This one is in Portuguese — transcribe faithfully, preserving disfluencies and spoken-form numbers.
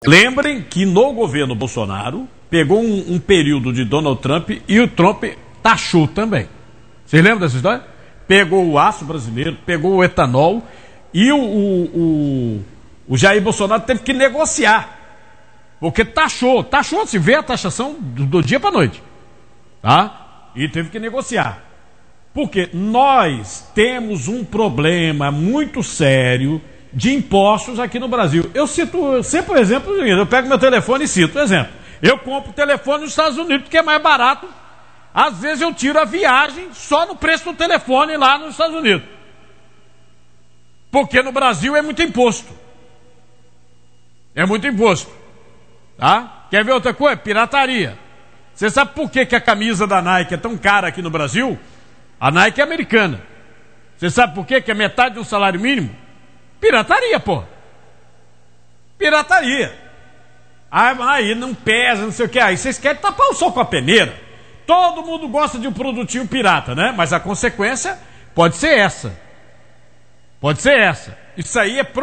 Lembrem que no governo Bolsonaro pegou um, um período de Donald Trump e o Trump taxou também. Vocês lembram dessa história? Pegou o aço brasileiro, pegou o etanol e o, o, o, o Jair Bolsonaro teve que negociar. Porque taxou, taxou, se vê a taxação do, do dia para a noite. Tá? E teve que negociar. Porque nós temos um problema muito sério de impostos aqui no Brasil. Eu cito sempre o exemplo, eu pego meu telefone e cito o exemplo. Eu compro telefone nos Estados Unidos porque é mais barato. Às vezes eu tiro a viagem só no preço do telefone lá nos Estados Unidos. Porque no Brasil é muito imposto. É muito imposto. Tá? Quer ver outra coisa? Pirataria. Você sabe por que, que a camisa da Nike é tão cara aqui no Brasil? A Nike é americana. Você sabe por que, que é metade do salário mínimo? Pirataria, pô. Pirataria. Aí não pesa, não sei o que. Aí vocês querem tapar o sol com a peneira. Todo mundo gosta de um produtinho pirata, né? Mas a consequência pode ser essa. Pode ser essa. Isso aí é pro